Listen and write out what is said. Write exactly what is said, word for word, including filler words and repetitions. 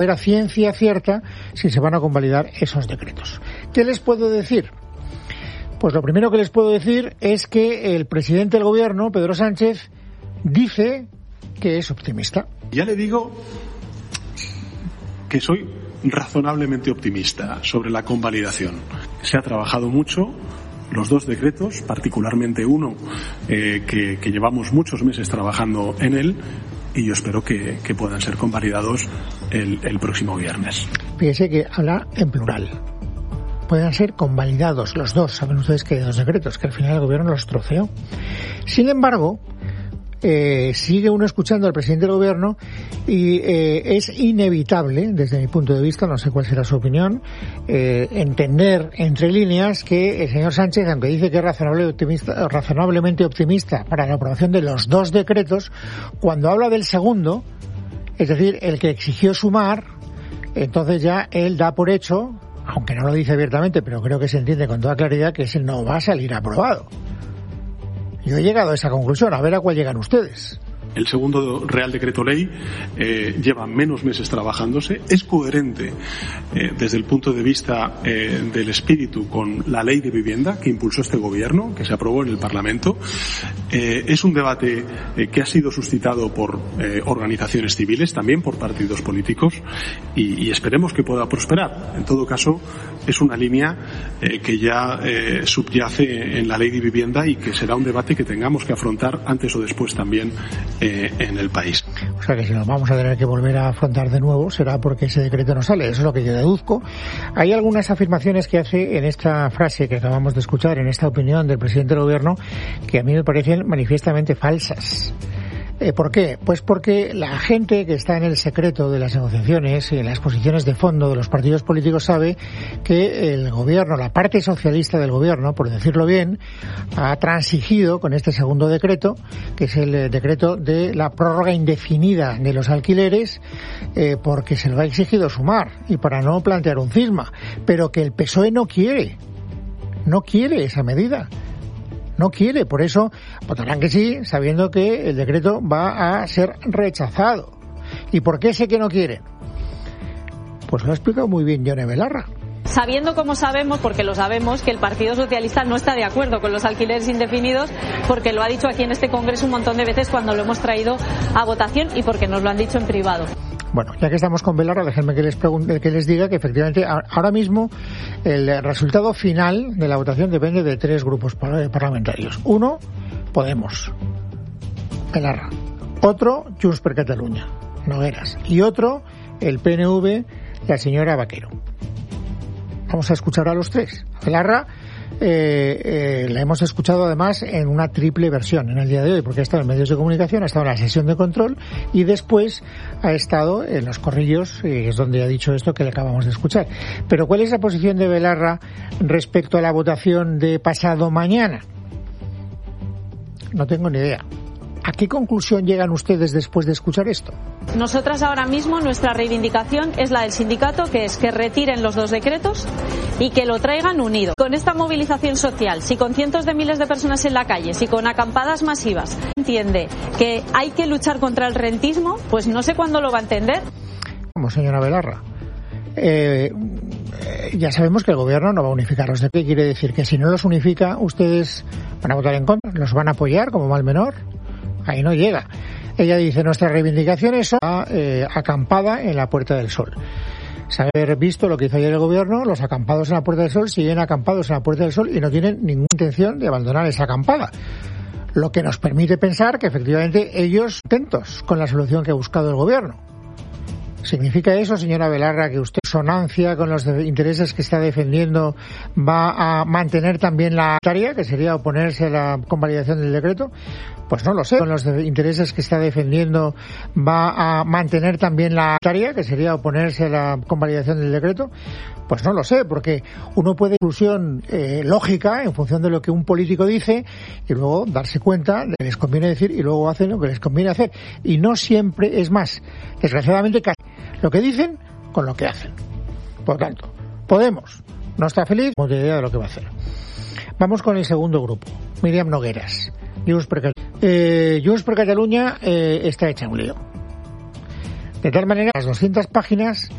Era ciencia cierta si se van a convalidar esos decretos. ¿Qué les puedo decir? Pues lo primero que les puedo decir es que el presidente del gobierno, Pedro Sánchez, dice que es optimista. Ya le digo que soy razonablemente optimista sobre la convalidación. Se ha trabajado mucho. Los dos decretos, particularmente uno eh, que, que llevamos muchos meses trabajando en él, y yo espero que, que puedan ser convalidados el, el próximo viernes. Fíjese que habla en plural. Puedan ser convalidados los dos. Saben ustedes que hay dos decretos, que al final el gobierno los troceó. Sin embargo, eh, sigue uno escuchando al presidente del gobierno y eh, es inevitable, desde mi punto de vista, no sé cuál será su opinión, eh, entender entre líneas que el señor Sánchez, aunque dice que es razonable optimista, razonablemente optimista para la aprobación de los dos decretos, cuando habla del segundo, es decir, el que exigió sumar, entonces ya él da por hecho, aunque no lo dice abiertamente, pero creo que se entiende con toda claridad, que ese no va a salir aprobado. Yo he llegado a esa conclusión, a ver a cuál llegan ustedes. El segundo Real Decreto Ley eh, lleva menos meses trabajándose, es coherente eh, desde el punto de vista eh, del espíritu con la Ley de Vivienda que impulsó este Gobierno, que se aprobó en el Parlamento. Eh, es un debate eh, que ha sido suscitado por eh, organizaciones civiles, también por partidos políticos, y, y esperemos que pueda prosperar. En todo caso, es una línea eh, que ya eh, subyace en la Ley de Vivienda y que será un debate que tengamos que afrontar antes o después también Eh, en el país. O sea que si nos vamos a tener que volver a afrontar de nuevo será porque ese decreto no sale, eso es lo que yo deduzco. Hay algunas afirmaciones que hace en esta frase que acabamos de escuchar, en esta opinión del presidente del gobierno, que a mí me parecen manifiestamente falsas. Eh, ¿Por qué? Pues porque la gente que está en el secreto de las negociaciones y en las posiciones de fondo de los partidos políticos sabe que el gobierno, la parte socialista del gobierno, por decirlo bien, ha transigido con este segundo decreto, que es el decreto de la prórroga indefinida de los alquileres, eh, porque se lo ha exigido sumar y para no plantear un cisma, pero que el P S O E no quiere, no quiere esa medida. No quiere, por eso votarán que sí, sabiendo que el decreto va a ser rechazado. ¿Y por qué sé que no quieren? Pues lo ha explicado muy bien Yone Belarra. Sabiendo como sabemos, porque lo sabemos, que el Partido Socialista no está de acuerdo con los alquileres indefinidos, porque lo ha dicho aquí en este Congreso un montón de veces cuando lo hemos traído a votación y porque nos lo han dicho en privado. Bueno, ya que estamos con Belarra, déjenme que les pregunte, que les diga que efectivamente ahora mismo el resultado final de la votación depende de tres grupos parlamentarios. Uno, Podemos, Belarra. Otro, Junts per Catalunya, Nogueras. Y otro, el P N V, la señora Vaquero. Vamos a escuchar a los tres. Belarra eh, eh, la hemos escuchado además en una triple versión en el día de hoy, porque ha estado en medios de comunicación, ha estado en la sesión de control y después ha estado en los corrillos, eh, es donde ha dicho esto que le acabamos de escuchar. Pero ¿cuál es la posición de Belarra respecto a la votación de pasado mañana? No tengo ni idea. ¿A qué conclusión llegan ustedes después de escuchar esto? Nosotras ahora mismo nuestra reivindicación es la del sindicato, que es que retiren los dos decretos y que lo traigan unido. Con esta movilización social, si con cientos de miles de personas en la calle, si con acampadas masivas, entiende que hay que luchar contra el rentismo, pues no sé cuándo lo va a entender. Como señora Belarra, eh, ya sabemos que el gobierno no va a unificar los decretos. ¿Qué quiere decir? Que si no los unifica, ustedes van a votar en contra, los van a apoyar como mal menor. Ahí no llega. Ella dice, nuestra reivindicación es eh, acampada en la Puerta del Sol. Saber visto lo que hizo ayer el gobierno, los acampados en la Puerta del Sol siguen acampados en la Puerta del Sol y no tienen ninguna intención de abandonar esa acampada. Lo que nos permite pensar que efectivamente ellos atentos con la solución que ha buscado el gobierno. ¿Significa eso, señora Belarra, que usted, en sonancia con los intereses que está defendiendo, va a mantener también la tarea, que sería oponerse a la convalidación del decreto? Pues no lo sé. Con los intereses que está defendiendo, va a mantener también la tarea, que sería oponerse a la convalidación del decreto? Pues no lo sé, porque uno puede conclusión eh, lógica en función de lo que un político dice y luego darse cuenta de que les conviene decir y luego hacen lo que les conviene hacer. Y no siempre es más. Desgraciadamente, casi lo que dicen con lo que hacen. Por lo tanto, Podemos no está feliz, no tiene idea de lo que va a hacer. Vamos con el segundo grupo. Míriam Nogueras, Junts per Catalunya. Eh, Junts per Catalunya eh, está hecha un lío. De tal manera, las doscientas páginas